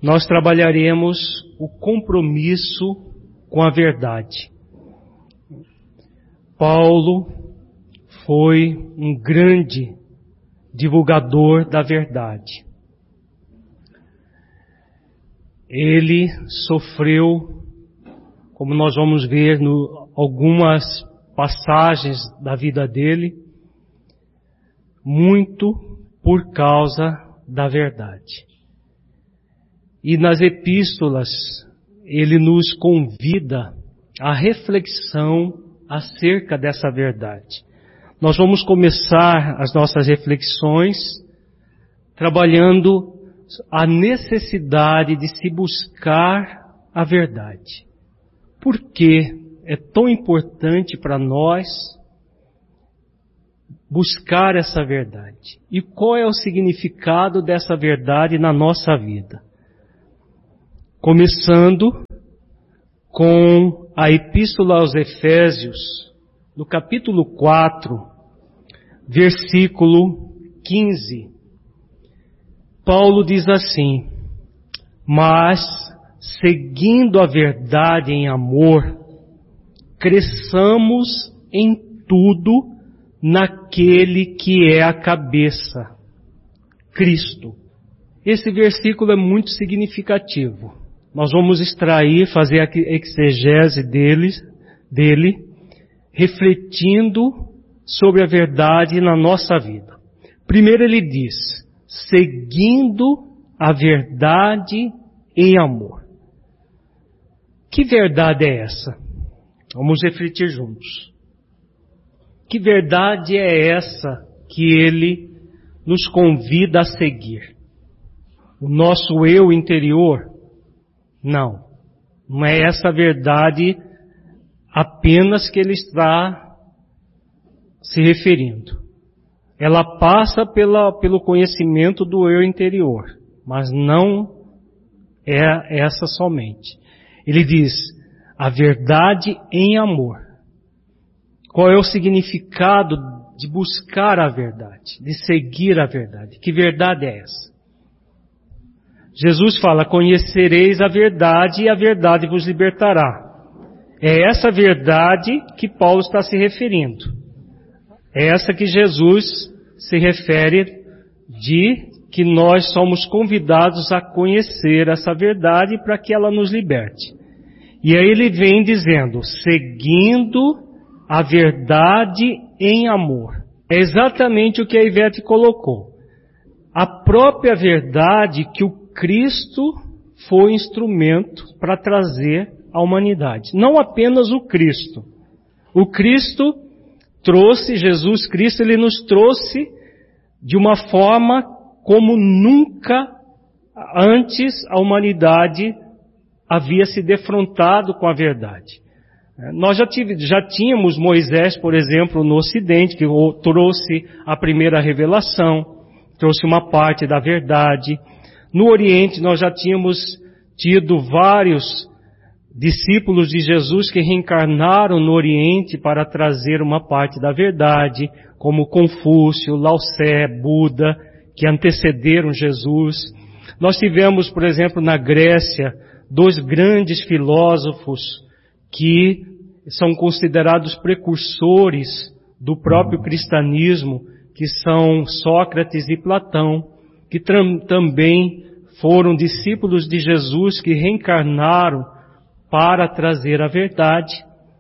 nós trabalharemos o compromisso com a verdade. Paulo foi um grande divulgador da verdade. Ele sofreu, como nós vamos ver algumas passagens da vida dele, muito por causa da verdade. E nas epístolas, ele nos convida à reflexão acerca dessa verdade. Nós vamos começar as nossas reflexões trabalhando a necessidade de se buscar a verdade. Por que é tão importante para nós buscar essa verdade? E qual é o significado dessa verdade na nossa vida? Começando com a Epístola aos Efésios, no capítulo 4, versículo 15. Paulo diz assim: mas, seguindo a verdade em amor, cresçamos em tudo naquele que é a cabeça, Cristo. Esse versículo é muito significativo. Nós vamos extrair, fazer a exegese dele, refletindo sobre a verdade na nossa vida. Primeiro ele diz: seguindo a verdade em amor. Que verdade é essa? Vamos refletir juntos. Que verdade é essa que ele nos convida a seguir? O nosso eu interior? Não é essa verdade apenas que ele está se referindo. Ela passa pelo conhecimento do eu interior, mas não é essa somente. Ele diz, a verdade em amor. Qual é o significado de buscar a verdade, de seguir a verdade? Que verdade é essa? Jesus fala, conhecereis a verdade e a verdade vos libertará. É essa verdade que Paulo está se referindo. É essa que Jesus se refere de que nós somos convidados a conhecer essa verdade para que ela nos liberte. E aí ele vem dizendo, seguindo a verdade em amor. É exatamente o que a Ivete colocou. A própria verdade que o Cristo foi instrumento para trazer à humanidade. Não apenas o Cristo. O Cristo trouxe, Jesus Cristo, ele nos trouxe de uma forma como nunca antes a humanidade havia se defrontado com a verdade. Nós já tínhamos Moisés, por exemplo, no Ocidente, que trouxe a primeira revelação, trouxe uma parte da verdade. No Oriente nós já tínhamos tido vários discípulos de Jesus que reencarnaram no Oriente para trazer uma parte da verdade, como Confúcio, Lao Tse, Buda, que antecederam Jesus. Nós tivemos, por exemplo, na Grécia, 2 grandes filósofos que são considerados precursores do próprio cristianismo, que são Sócrates e Platão, que também foram discípulos de Jesus que reencarnaram para trazer a verdade.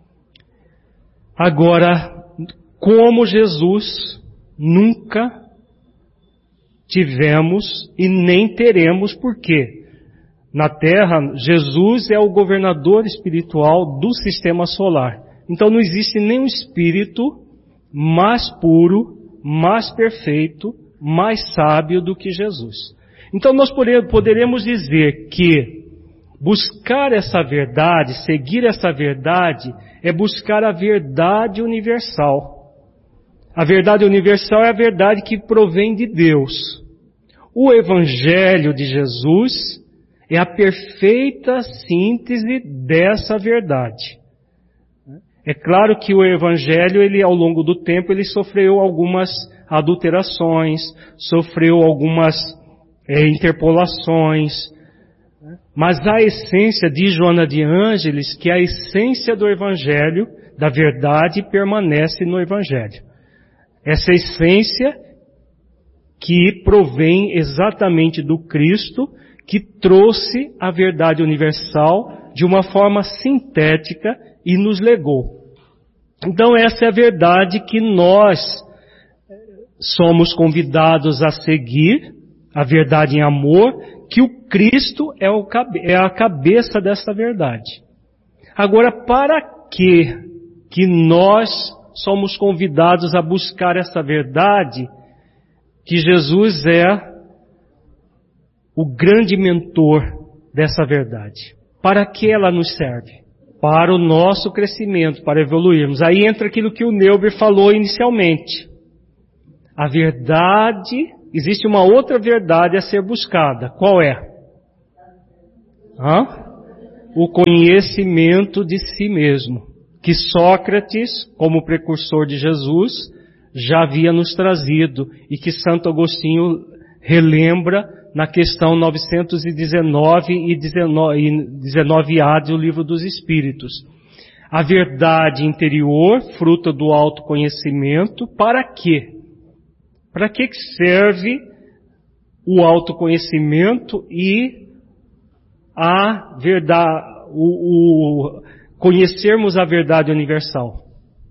Agora, como Jesus, nunca tivemos e nem teremos, por quê? Na Terra, Jesus é o governador espiritual do sistema solar. Então não existe nenhum espírito mais puro, mais perfeito, mais sábio do que Jesus. Então nós poderemos dizer que buscar essa verdade, seguir essa verdade, é buscar a verdade universal. A verdade universal é a verdade que provém de Deus. O Evangelho de Jesus é a perfeita síntese dessa verdade. É claro que o Evangelho, ele ao longo do tempo, ele sofreu algumas adulterações, sofreu algumas interpolações, Mas a essência, diz Joana de Ângeles, que a essência do Evangelho, da verdade, permanece no Evangelho. Essa essência que provém exatamente do Cristo, que trouxe a verdade universal de uma forma sintética e nos legou. Então essa é a verdade que nós somos convidados a seguir, a verdade em amor, que o Cristo é a cabeça dessa verdade. Agora, para que nós somos convidados a buscar essa verdade, que Jesus é o grande mentor dessa verdade? Para que ela nos serve? Para o nosso crescimento, para evoluirmos. Aí entra aquilo que o Neuber falou inicialmente. A verdade, existe uma outra verdade a ser buscada. Qual é? O conhecimento de si mesmo. Que Sócrates, como precursor de Jesus, já havia nos trazido e que Santo Agostinho relembra na questão 919 e 19a do Livro dos Espíritos. A verdade interior, fruto do autoconhecimento, para quê? Para que serve o autoconhecimento e a verdade, conhecermos a verdade universal?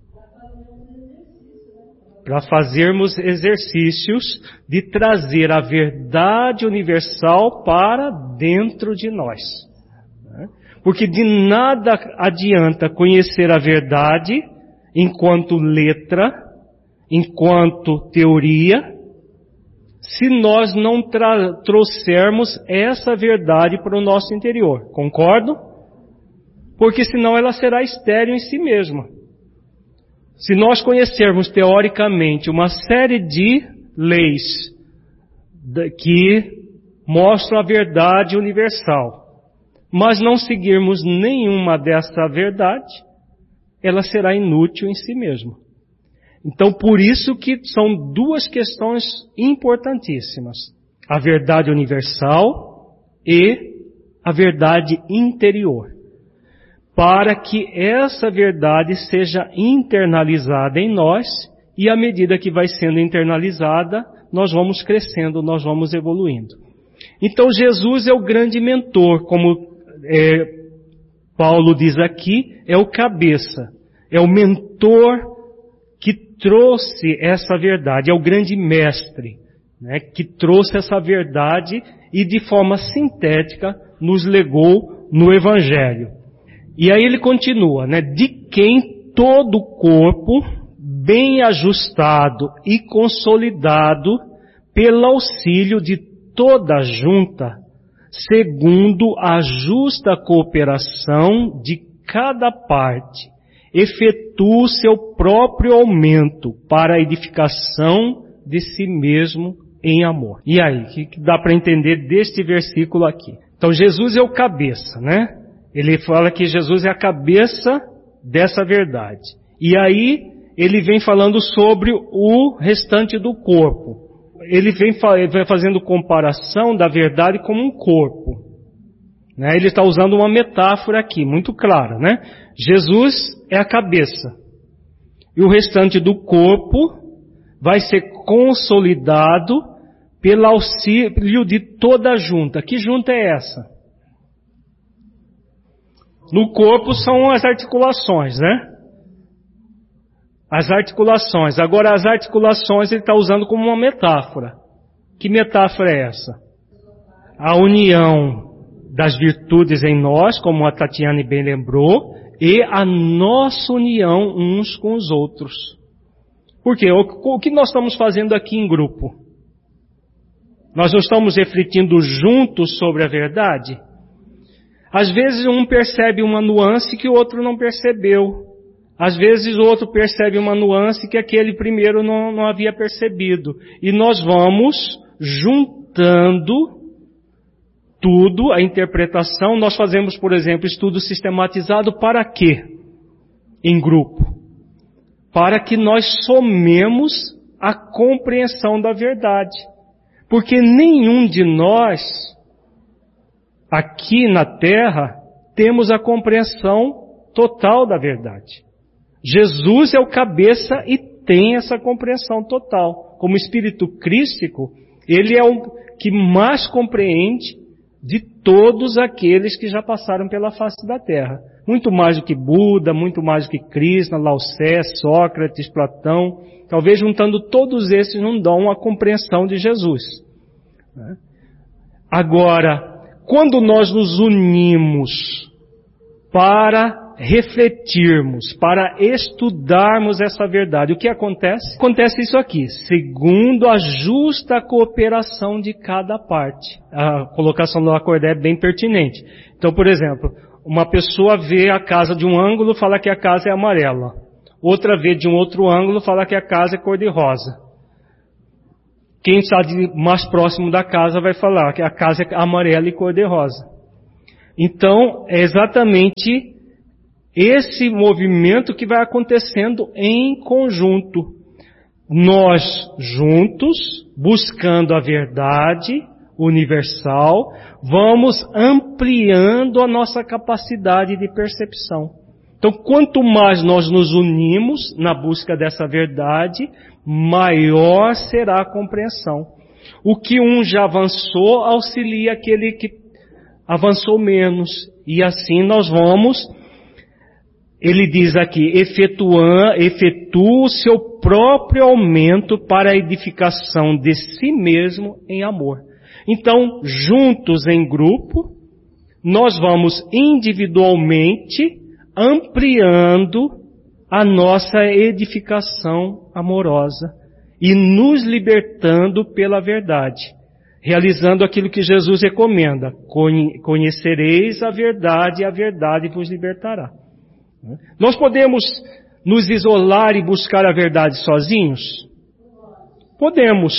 Para fazermos exercícios de trazer a verdade universal para dentro de nós. Porque de nada adianta conhecer a verdade enquanto letra, enquanto teoria, se nós não trouxermos essa verdade para o nosso interior. Concordo? Porque senão ela será estéril em si mesma. Se nós conhecermos teoricamente uma série de leis que mostram a verdade universal, mas não seguirmos nenhuma dessa verdade, ela será inútil em si mesma. Então, por isso que são duas questões importantíssimas. A verdade universal e a verdade interior. Para que essa verdade seja internalizada em nós, e à medida que vai sendo internalizada, nós vamos crescendo, nós vamos evoluindo. Então Jesus é o grande mentor, como Paulo diz aqui, é o cabeça, é o mentor que trouxe essa verdade, é o grande mestre, né, que trouxe essa verdade e de forma sintética nos legou no Evangelho. E aí ele continua, né? De quem todo o corpo, bem ajustado e consolidado, pelo auxílio de toda a junta, segundo a justa cooperação de cada parte, efetua o seu próprio aumento para a edificação de si mesmo em amor. E aí, o que dá para entender deste versículo aqui? Então Jesus é o cabeça, né? Ele fala que Jesus é a cabeça dessa verdade. E aí, ele vem falando sobre o restante do corpo. Ele vai fazendo comparação da verdade como um corpo. Né? Ele está usando uma metáfora aqui, muito clara, né? Jesus é a cabeça. E o restante do corpo vai ser consolidado pelo auxílio de toda a junta. Que junta é essa? No corpo são as articulações, né? As articulações. Agora, as articulações ele está usando como uma metáfora. Que metáfora é essa? A união das virtudes em nós, como a Tatiane bem lembrou, e a nossa união uns com os outros. Por quê? O que nós estamos fazendo aqui em grupo? Nós não estamos refletindo juntos sobre a verdade? Às vezes um percebe uma nuance que o outro não percebeu. Às vezes o outro percebe uma nuance que aquele primeiro não havia percebido. E nós vamos juntando tudo, a interpretação. Nós fazemos, por exemplo, estudo sistematizado para quê? Em grupo. Para que nós somemos a compreensão da verdade. Porque nenhum de nós aqui na Terra, temos a compreensão total da verdade. Jesus é o cabeça e tem essa compreensão total. Como espírito crístico, ele é o que mais compreende de todos aqueles que já passaram pela face da Terra. Muito mais do que Buda, muito mais do que Krishna, Lao Tse, Sócrates, Platão. Talvez juntando todos esses não dão a compreensão de Jesus. Agora, quando nós nos unimos para refletirmos, para estudarmos essa verdade, o que acontece? Acontece isso aqui, segundo a justa cooperação de cada parte. A colocação do Lacordaire é bem pertinente. Então, por exemplo, uma pessoa vê a casa de um ângulo e fala que a casa é amarela. Outra vê de um outro ângulo e fala que a casa é cor-de-rosa. Quem está mais próximo da casa vai falar que a casa é amarela e cor-de-rosa. Então, é exatamente esse movimento que vai acontecendo em conjunto. Nós juntos, buscando a verdade universal, vamos ampliando a nossa capacidade de percepção. Então, quanto mais nós nos unimos na busca dessa verdade, maior será a compreensão. O que um já avançou auxilia aquele que avançou menos. E assim nós vamos, ele diz aqui, efetua o seu próprio aumento para a edificação de si mesmo em amor. Então, juntos em grupo, nós vamos individualmente ampliando a nossa edificação amorosa e nos libertando pela verdade, realizando aquilo que Jesus recomenda: conhecereis a verdade e a verdade vos libertará. Nós podemos nos isolar e buscar a verdade sozinhos? Podemos.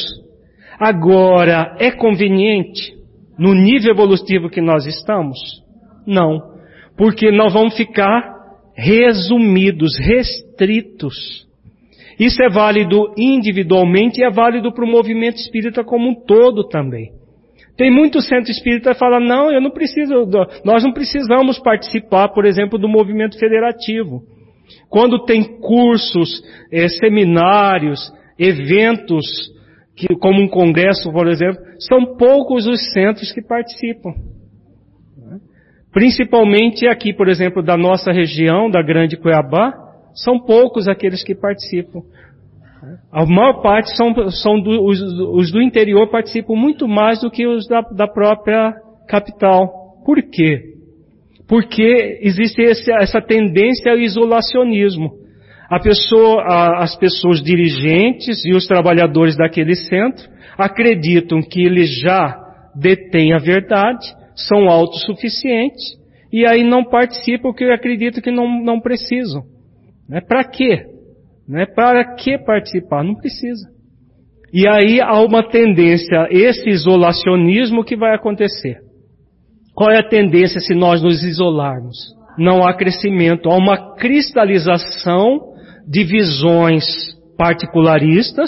Agora, é conveniente no nível evolutivo que nós estamos? Não. Porque nós vamos ficar resumidos, restritos. Isso é válido individualmente e é válido para o movimento espírita como um todo também. Tem muito centro espírita que fala, não, nós não precisamos participar, por exemplo, do movimento federativo. Quando tem cursos, seminários, eventos, como um congresso, por exemplo, são poucos os centros que participam. Principalmente aqui, por exemplo, da nossa região, da Grande Cuiabá, são poucos aqueles que participam. A maior parte os do interior participam muito mais do que os da própria capital. Por quê? Porque existe essa tendência ao isolacionismo. As pessoas dirigentes e os trabalhadores daquele centro acreditam que eles já detêm a verdade, são autossuficientes, e aí não participam porque acreditam que não precisam. Para quê? Para que participar? Não precisa. E aí há uma tendência, esse isolacionismo que vai acontecer. Qual é a tendência se nós nos isolarmos? Não há crescimento, há uma cristalização de visões particularistas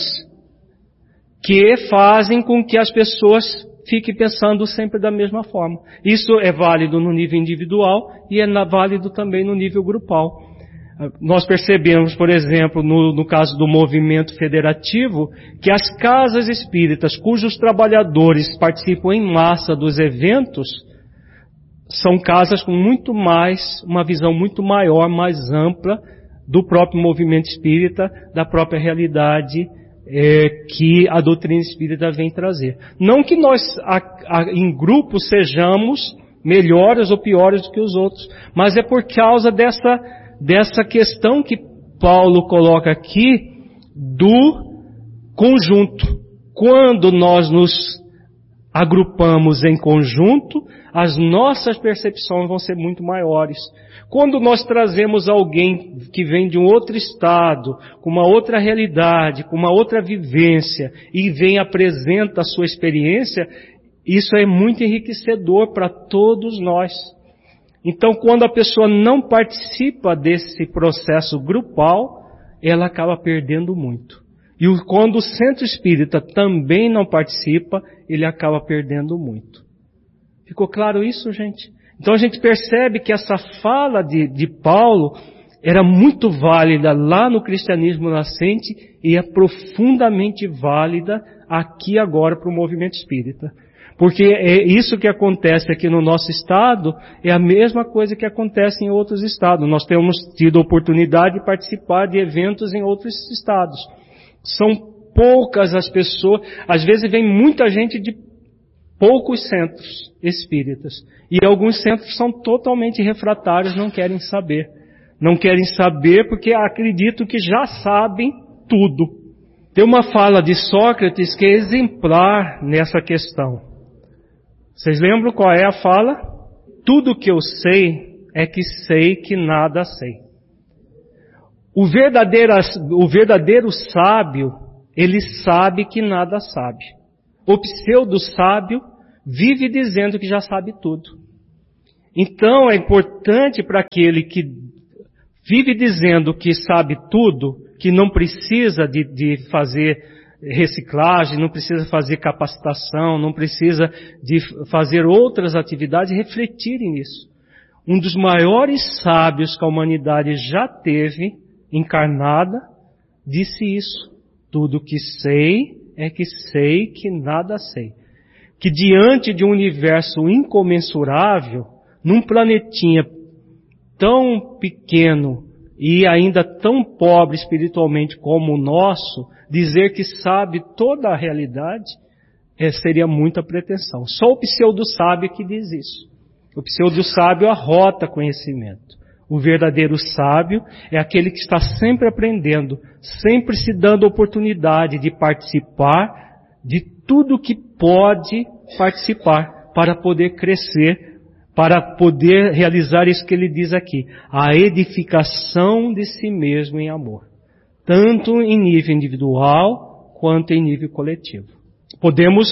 que fazem com que as pessoas fiquem pensando sempre da mesma forma. Isso é válido no nível individual e é válido também no nível grupal. Nós percebemos, por exemplo, no caso do movimento federativo, que as casas espíritas, cujos trabalhadores participam em massa dos eventos, são casas com uma visão muito maior, mais ampla do próprio movimento espírita, da própria realidade que a doutrina espírita vem trazer. Não que nós, em grupo, sejamos melhores ou piores do que os outros, mas é por causa dessa questão que Paulo coloca aqui do conjunto. Quando nós nos agrupamos em conjunto, as nossas percepções vão ser muito maiores. Quando nós trazemos alguém que vem de um outro estado, com uma outra realidade, com uma outra vivência, e vem e apresenta a sua experiência, isso é muito enriquecedor para todos nós. Então, quando a pessoa não participa desse processo grupal, ela acaba perdendo muito. E quando o centro espírita também não participa, ele acaba perdendo muito. Ficou claro isso, gente? Então a gente percebe que essa fala de Paulo era muito válida lá no cristianismo nascente e é profundamente válida aqui agora para o movimento espírita. Porque é isso que acontece aqui no nosso estado, é a mesma coisa que acontece em outros estados. Nós temos tido a oportunidade de participar de eventos em outros estados. São poucas as pessoas, às vezes vem muita gente de poucos centros espíritas. E alguns centros são totalmente refratários, não querem saber. Não querem saber porque acreditam que já sabem tudo. Tem uma fala de Sócrates que é exemplar nessa questão. Vocês lembram qual é a fala? Tudo que eu sei é que sei que nada sei. O verdadeiro sábio, ele sabe que nada sabe. O pseudo-sábio vive dizendo que já sabe tudo. Então é importante para aquele que vive dizendo que sabe tudo, que não precisa de fazer reciclagem, não precisa fazer capacitação, não precisa de fazer outras atividades, refletirem nisso. Um dos maiores sábios que a humanidade já teve, encarnada, disse isso. Tudo que sei é que sei que nada sei. Que diante de um universo incomensurável, num planetinha tão pequeno e ainda tão pobre espiritualmente como o nosso, dizer que sabe toda a realidade seria muita pretensão. Só o pseudo-sábio que diz isso. O pseudo-sábio arrota conhecimento. O verdadeiro sábio é aquele que está sempre aprendendo, sempre se dando oportunidade de participar de tudo que pode participar para poder crescer, para poder realizar isso que ele diz aqui, a edificação de si mesmo em amor, tanto em nível individual quanto em nível coletivo. Podemos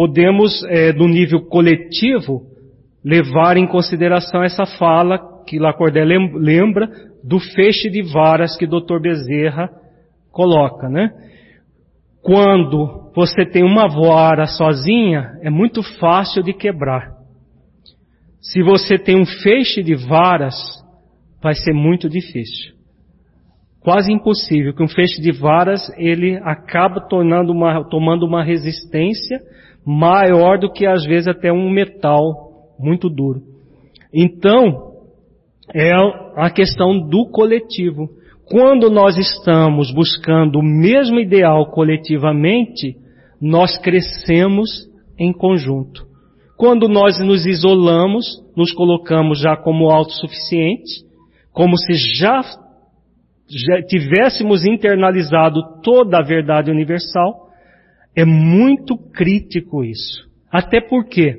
no nível coletivo levar em consideração essa fala que Lacordaire lembra do feixe de varas que Dr. Bezerra coloca, né? Quando você tem uma vara sozinha, é muito fácil de quebrar. Se você tem um feixe de varas, vai ser muito difícil. Quase impossível, que um feixe de varas, ele acaba tomando uma resistência maior do que às vezes até um metal muito duro. Então, é a questão do coletivo. Quando nós estamos buscando o mesmo ideal coletivamente, nós crescemos em conjunto. Quando nós nos isolamos, nos colocamos já como autossuficientes, como se já tivéssemos internalizado toda a verdade universal, é muito crítico isso. Até porque,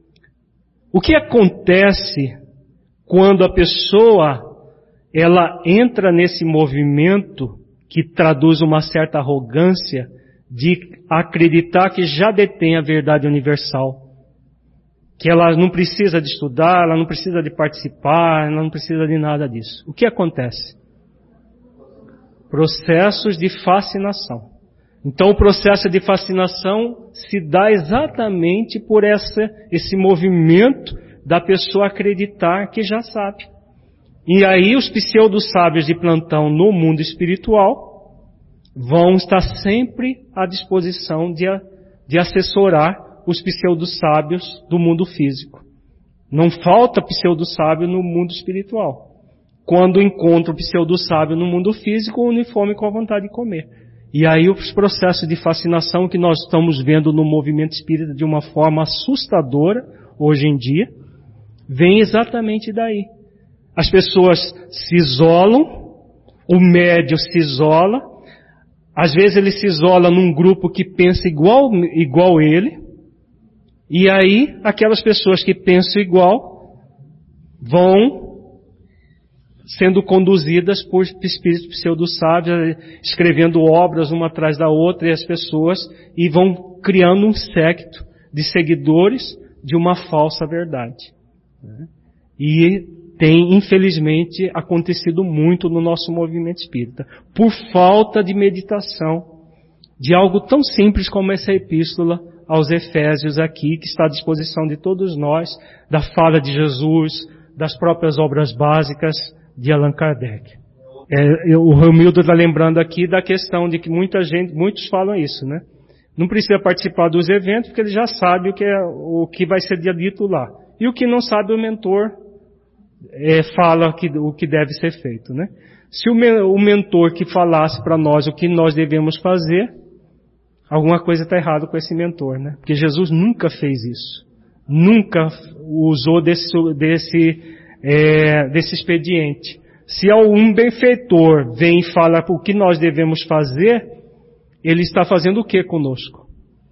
o que acontece quando a pessoa ela entra nesse movimento que traduz uma certa arrogância de acreditar que já detém a verdade universal, que ela não precisa de estudar, ela não precisa de participar, ela não precisa de nada disso. O que acontece? Processos de fascinação. Então o processo de fascinação se dá exatamente por esse movimento da pessoa acreditar que já sabe. E aí os pseudo-sábios de plantão no mundo espiritual vão estar sempre à disposição de assessorar os pseudo-sábios do mundo físico. Não falta pseudo-sábio no mundo espiritual. Quando encontra o pseudo-sábio no mundo físico, o uniforme com a vontade de comer. E aí os processos de fascinação que nós estamos vendo no movimento espírita de uma forma assustadora hoje em dia, vem exatamente daí. As pessoas se isolam, o médium se isola, às vezes ele se isola num grupo que pensa igual ele, e aí aquelas pessoas que pensam igual vão sendo conduzidas por espíritos pseudo-sábios, escrevendo obras uma atrás da outra, e as pessoas e vão criando um séquito de seguidores de uma falsa verdade. E tem, infelizmente, acontecido muito no nosso movimento espírita, por falta de meditação, de algo tão simples como essa epístola aos Efésios aqui, que está à disposição de todos nós, da fala de Jesus, das próprias obras básicas de Allan Kardec. O Romildo está lembrando aqui da questão de que muitos falam isso, né? Não precisa participar dos eventos, porque ele já sabe o que vai ser dito lá. E o que não sabe, o mentor fala o que deve ser feito, né? Se o mentor que falasse para nós o que nós devemos fazer, alguma coisa está errada com esse mentor, né? Porque Jesus nunca fez isso. Nunca usou desse expediente. Se algum benfeitor vem e fala o que nós devemos fazer, ele está fazendo o que conosco?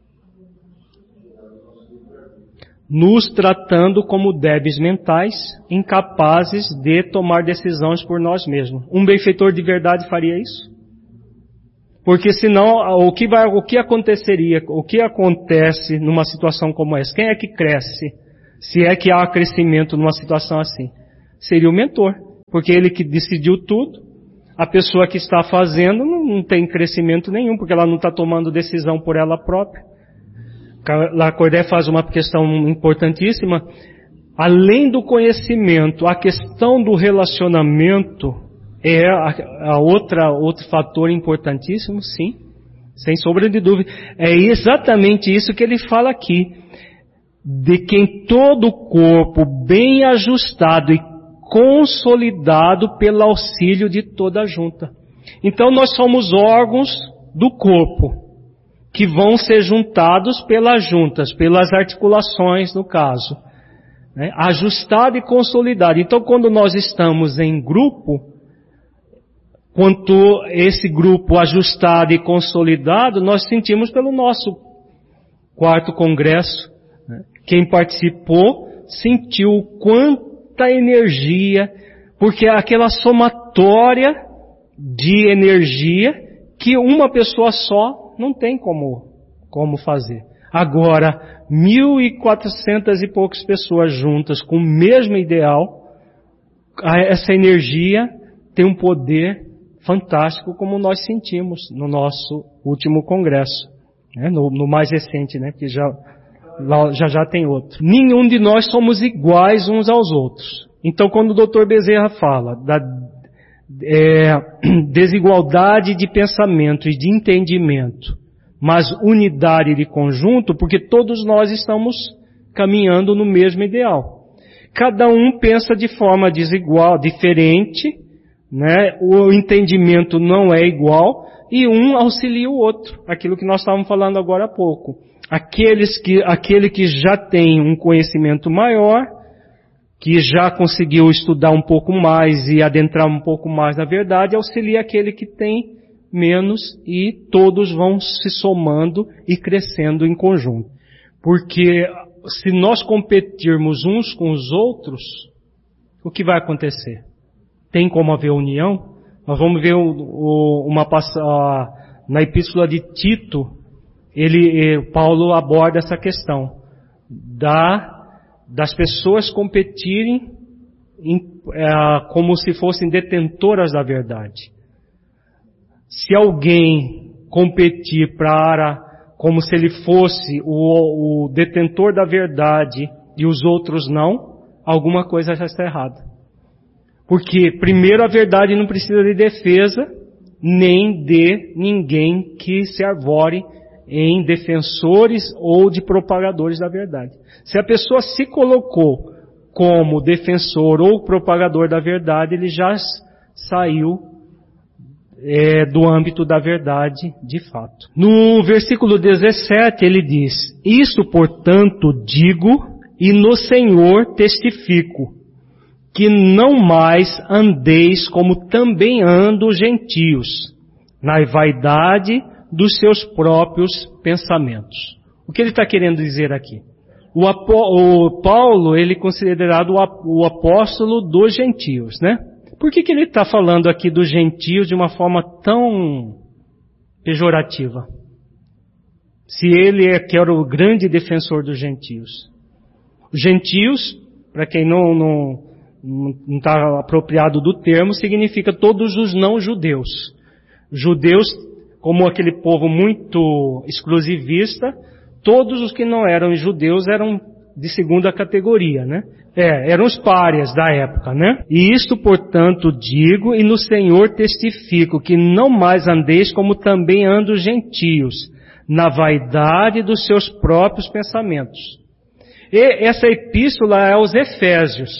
Nos tratando como débeis mentais, incapazes de tomar decisões por nós mesmos. Um benfeitor de verdade faria isso? Porque senão, o que aconteceria, o que acontece numa situação como essa? Quem é que cresce? Se é que há crescimento numa situação assim? Seria o mentor. Porque ele que decidiu tudo, a pessoa que está fazendo não tem crescimento nenhum, porque ela não está tomando decisão por ela própria. Lacordaire faz uma questão importantíssima. Além do conhecimento, a questão do relacionamento é outro fator importantíssimo, sim, sem sombra de dúvida. É exatamente isso que ele fala aqui, de que em todo o corpo bem ajustado e consolidado pelo auxílio de toda a junta. Então nós somos órgãos do corpo, que vão ser juntados pelas juntas, pelas articulações no caso, né? Ajustado e consolidado. Então quando nós estamos em grupo, quanto esse grupo ajustado e consolidado, nós sentimos pelo nosso 4º congresso, né? Quem participou sentiu quanta energia, porque é aquela somatória de energia que uma pessoa só não tem como fazer. Agora, 1.400 e poucas pessoas juntas com o mesmo ideal, essa energia tem um poder fantástico, como nós sentimos no nosso último congresso, né? No mais recente, né? Que já tem outro. Nenhum de nós somos iguais uns aos outros. Então, quando o Dr. Bezerra fala da desigualdade de pensamento e de entendimento, mas unidade de conjunto, porque todos nós estamos caminhando no mesmo ideal. Cada um pensa de forma desigual, diferente, né? O entendimento não é igual e um auxilia o outro. Aquilo que nós estávamos falando agora há pouco. Aquele que já tem um conhecimento maior, que já conseguiu estudar um pouco mais e adentrar um pouco mais na verdade, auxilia aquele que tem menos, e todos vão se somando e crescendo em conjunto. Porque se nós competirmos uns com os outros, o que vai acontecer? Tem como haver união? Nós vamos ver na Epístola de Tito, Paulo aborda essa questão das pessoas competirem como se fossem detentoras da verdade. Se alguém competir como se ele fosse o detentor da verdade e os outros não, alguma coisa já está errada. Porque, primeiro, a verdade não precisa de defesa, nem de ninguém que se arvore em defensores ou de propagadores da verdade. Se a pessoa se colocou como defensor ou propagador da verdade, ele já saiu do âmbito da verdade de fato. No versículo 17 ele diz: isto, portanto, digo e no Senhor testifico, que não mais andeis como também andam os gentios, na vaidade dos seus próprios pensamentos. O que ele está querendo dizer aqui? O Paulo, ele é considerado o apóstolo dos gentios, né? Por que ele está falando aqui dos gentios de uma forma tão pejorativa? Se ele que era o grande defensor dos gentios. Os gentios, para quem não está apropriado do termo, significa todos os não-judeus. Judeus, como aquele povo muito exclusivista, Todos os que não eram judeus eram de segunda categoria, né? Eram os párias da época, né? E isto, portanto, digo, e no Senhor testifico, que não mais andeis como também andam os gentios, na vaidade dos seus próprios pensamentos. E essa epístola é aos Efésios.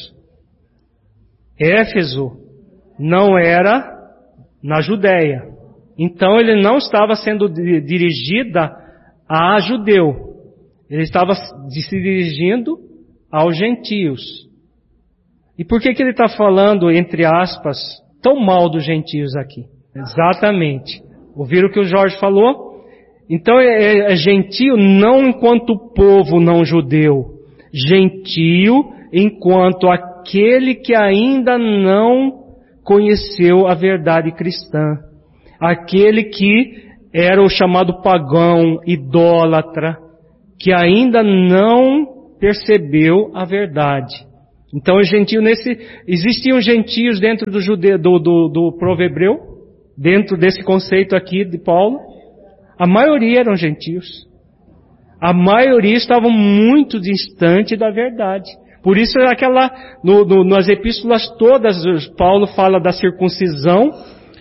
Éfeso não era na Judéia. Então ele não estava sendo dirigida a judeu. Ele estava se dirigindo aos gentios. E por que ele está falando, entre aspas, tão mal dos gentios aqui? Exatamente. Ouviram o que o Jorge falou? Então é gentio não enquanto povo não judeu. Gentio enquanto aquele que ainda não conheceu a verdade cristã. Aquele que era o chamado pagão, idólatra, que ainda não percebeu a verdade. Então o gentio existiam gentios dentro do judeu, do povo hebreu, dentro desse conceito aqui de Paulo. A maioria eram gentios. A maioria estavam muito distante da verdade. Por isso nas epístolas todas, Paulo fala da circuncisão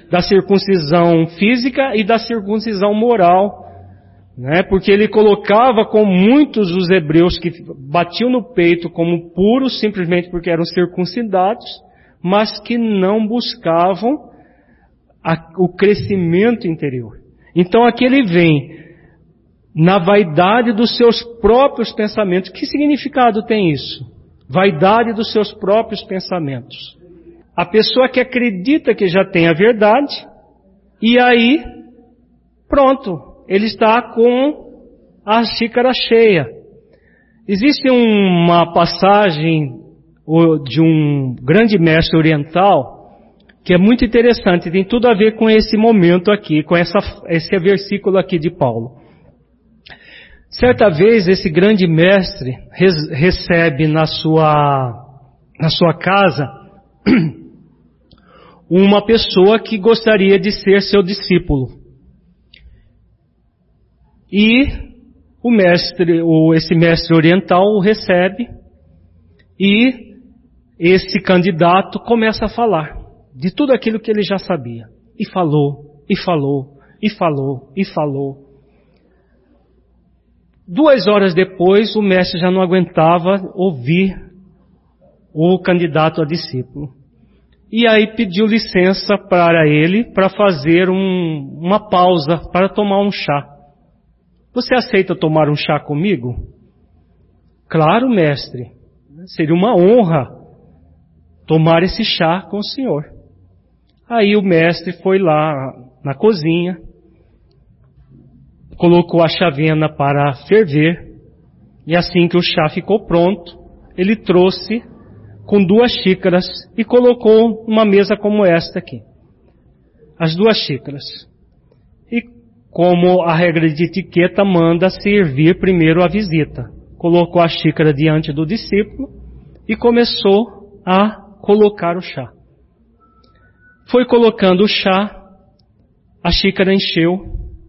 física e da circuncisão moral, né? Porque ele colocava com muitos os hebreus que batiam no peito como puros simplesmente porque eram circuncidados, mas que não buscavam o crescimento interior. Então aqui ele vem na vaidade dos seus próprios pensamentos. Que significado tem isso? Vaidade dos seus próprios pensamentos. A pessoa que acredita que já tem a verdade, e aí, pronto, ele está com a xícara cheia. Existe uma passagem de um grande mestre oriental, que é muito interessante, tem tudo a ver com esse momento aqui, com esse versículo aqui de Paulo. Certa vez esse grande mestre recebe na sua casa uma pessoa que gostaria de ser seu discípulo. E esse mestre oriental o recebe e esse candidato começa a falar de tudo aquilo que ele já sabia. E falou, e falou, e falou, e falou. 2 horas depois, o mestre já não aguentava ouvir o candidato a discípulo. E aí pediu licença para ele para fazer uma pausa, para tomar um chá. Você aceita tomar um chá comigo? Claro, mestre. Seria uma honra tomar esse chá com o senhor. Aí o mestre foi lá na cozinha, colocou a chavena para ferver, e assim que o chá ficou pronto, ele trouxe com 2 xícaras e colocou uma mesa como esta aqui. As 2 xícaras. E como a regra de etiqueta manda servir primeiro a visita, colocou a xícara diante do discípulo e começou a colocar o chá. Foi colocando o chá, a xícara encheu,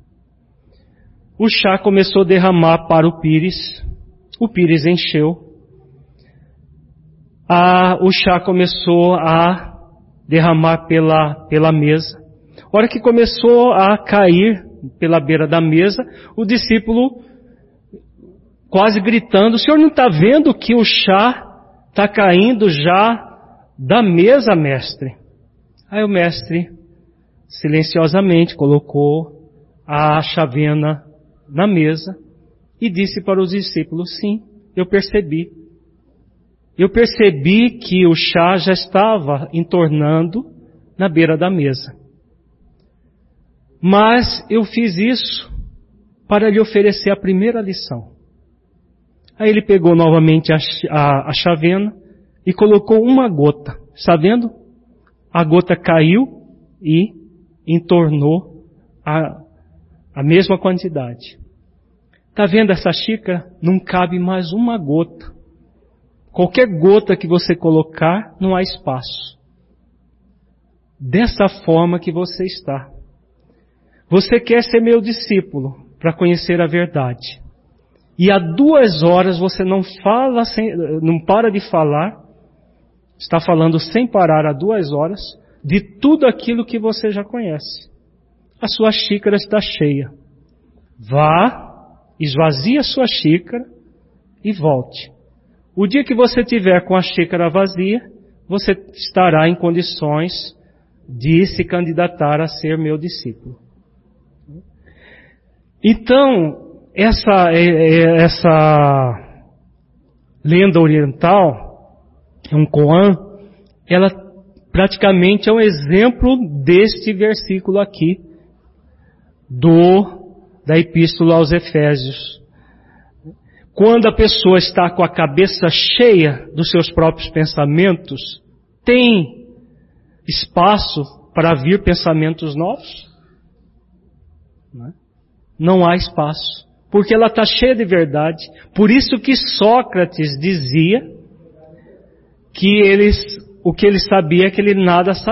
o chá começou a derramar para o pires encheu, o chá começou a derramar pela mesa. A hora que começou a cair pela beira da mesa, o discípulo quase gritando: o senhor não está vendo que o chá está caindo já da mesa, mestre? Aí o mestre silenciosamente colocou a chavena na mesa e disse para os discípulos: sim, eu percebi. Eu percebi que o chá já estava entornando na beira da mesa. Mas eu fiz isso para lhe oferecer a primeira lição. Aí ele pegou novamente a chavena e colocou uma gota. Está vendo? A gota caiu e entornou a mesma quantidade. Está vendo essa xícara? Não cabe mais uma gota. Qualquer gota que você colocar, não há espaço. Dessa forma que você está. Você quer ser meu discípulo para conhecer a verdade. e há 2 horas você não para de falar, está falando sem parar há 2 horas, de tudo aquilo que você já conhece. A sua xícara está cheia. Vá, esvazie a sua xícara e volte. O dia que você tiver com a xícara vazia, você estará em condições de se candidatar a ser meu discípulo. Então, essa lenda oriental, um koan, ela praticamente é um exemplo deste versículo aqui, da Epístola aos Efésios. Quando a pessoa está com a cabeça cheia dos seus próprios pensamentos, tem espaço para vir pensamentos novos? Não há espaço, porque ela está cheia de verdade. Por isso que Sócrates dizia que o que ele sabia é que ele nada sabia.